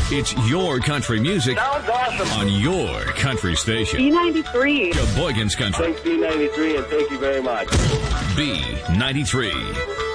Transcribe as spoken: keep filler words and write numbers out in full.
It's your country music. Sounds awesome. On your country station. B ninety-three. Sheboygan's Country. Thanks, B ninety-three, and thank you very much. B ninety-three.